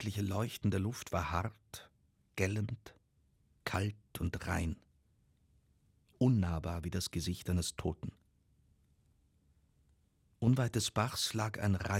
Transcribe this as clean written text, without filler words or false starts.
nächtliche Leuchten der Luft war hart, gellend, kalt und rein, unnahbar wie das Gesicht eines Toten. Unweit des Bachs lag ein